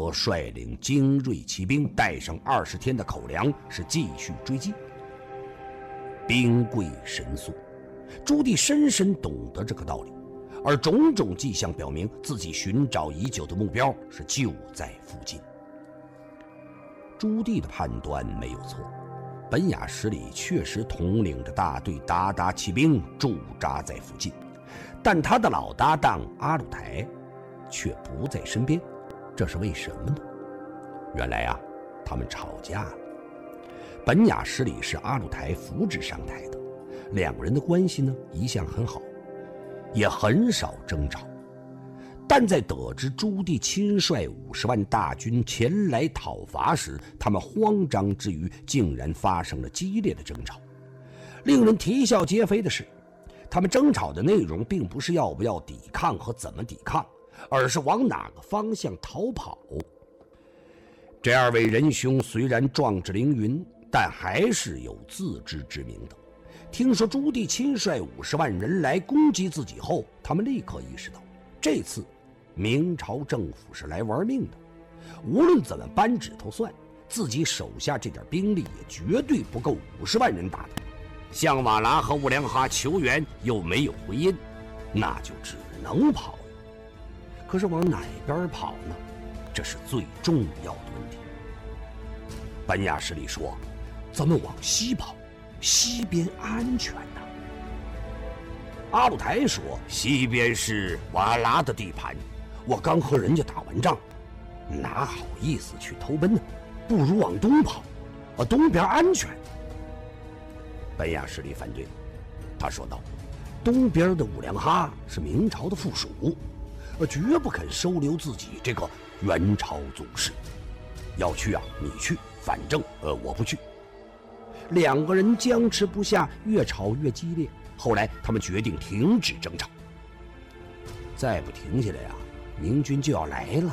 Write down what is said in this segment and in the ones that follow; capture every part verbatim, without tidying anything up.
和率领精锐骑兵，带上二十天的口粮，是继续追击。兵贵神速，朱棣深深懂得这个道理，而种种迹象表明，自己寻找已久的目标是就在附近。朱棣的判断没有错，本雅失里确实统领着大队鞑靼骑兵驻扎在附近，但他的老搭档阿鲁台却不在身边，这是为什么呢？原来啊，他们吵架了。本雅失里是阿鲁台扶植上台的，两个人的关系呢一向很好，也很少争吵。但在得知朱棣亲率五十万大军前来讨伐时，他们慌张之余，竟然发生了激烈的争吵。令人啼笑皆非的是，他们争吵的内容并不是要不要抵抗和怎么抵抗，而是往哪个方向逃跑。这二位仁兄虽然壮志凌云，但还是有自知之明的。听说朱棣亲率五十万人来攻击自己后，他们立刻意识到，这次明朝政府是来玩命的，无论怎么扳指头算，自己手下这点兵力也绝对不够五十万人打的。向瓦剌和兀良哈求援又没有回音，那就只能跑了。可是往哪边跑呢？这是最重要的问题。本雅失里说，咱们往西跑，西边安全呐。阿鲁台说，西边是瓦剌的地盘，我刚和人家打完仗，哪好意思去投奔呢？不如往东跑，啊，东边安全。本雅失里反对，他说道，东边的兀良哈是明朝的附属，呃，绝不肯收留自己这个元朝宗室。要去啊，你去，反正呃我不去。两个人僵持不下，越吵越激烈。后来他们决定停止争吵，再不停下来啊，明军就要来了。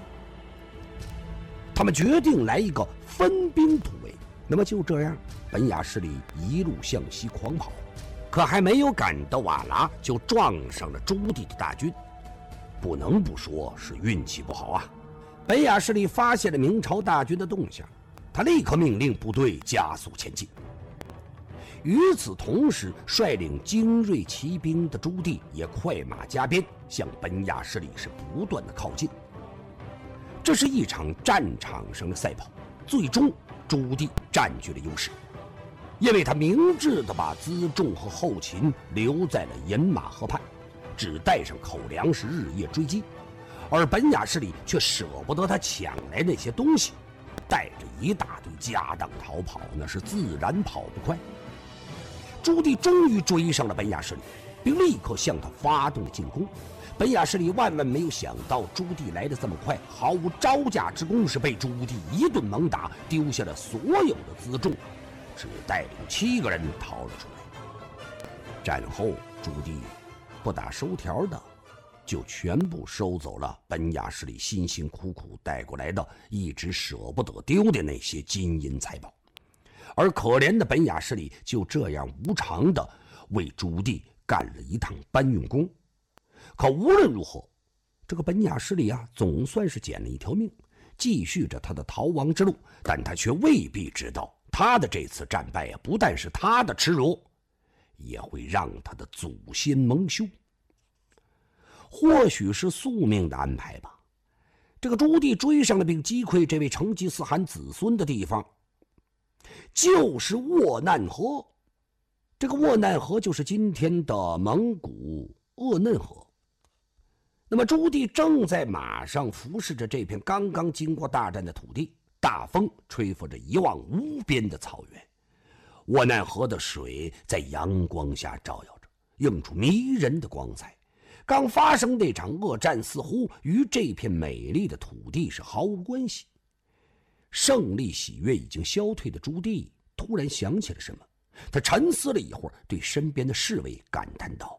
他们决定来一个分兵突围。那么就这样，本雅失里一路向西狂跑，可还没有赶到瓦剌，就撞上了朱棣的大军。不能不说是运气不好啊。本雅失里发现了明朝大军的动向，他立刻命令部队加速前进。与此同时，率领精锐骑兵的朱棣也快马加鞭，向本雅失里是不断的靠近。这是一场战场上的赛跑，最终朱棣占据了优势，因为他明智地把辎重和后勤留在了饮马河畔，只带上口粮是日夜追击，而本雅失里却舍不得他抢来那些东西，带着一大堆家当逃跑，那是自然跑不快。朱棣终于追上了本雅失里，并立刻向他发动了进攻。本雅失里万万没有想到朱棣来得这么快，毫无招架之功，是被朱棣一顿猛打，丢下了所有的辎重，只带领七个人逃了出来。战后朱棣不打收条的就全部收走了本雅失里辛辛苦苦带过来的，一直舍不得丢的那些金银财宝。而可怜的本雅失里就这样无偿地为朱棣干了一趟搬运工。可无论如何，这个本雅失里啊，总算是捡了一条命，继续着他的逃亡之路。但他却未必知道，他的这次战败啊，不但是他的耻辱，也会让他的祖先蒙羞。或许是宿命的安排吧。这个朱棣追上了并击溃这位成吉思汗子孙的地方，就是沃难河。这个沃难河就是今天的蒙古鄂嫩河。那么朱棣正在马上俯视着这片刚刚经过大战的土地，大风吹拂着一望无边的草原，沃难河的水在阳光下照耀着，映出迷人的光彩。刚发生那场恶战似乎与这片美丽的土地是毫无关系。胜利喜悦已经消退的朱棣突然想起了什么，他沉思了一会儿，对身边的侍卫感叹道：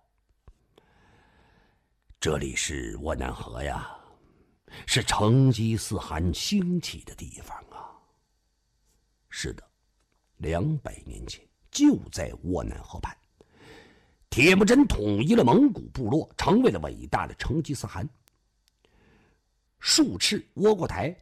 这里是沃难河呀，是成吉思汗兴起的地方啊。是的，两百年前就在沃难河畔，铁木真统一了蒙古部落，成为了伟大的成吉思汗。术赤窝阔台